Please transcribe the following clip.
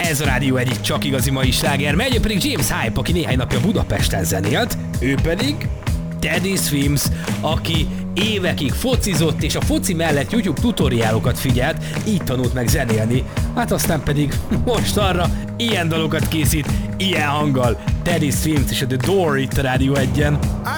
Ez a Rádió egyik csak igazi mai sláger, mely pedig James Hype, aki néhány napja Budapesten zenélt, ő pedig Teddy Swims, aki évekig focizott és a foci mellett YouTube tutoriálokat figyelt, így tanult meg zenélni. Hát aztán pedig most arra ilyen dalokat készít, ilyen hanggal. Teddy Swims és a The Door itt a Rádió 1-en.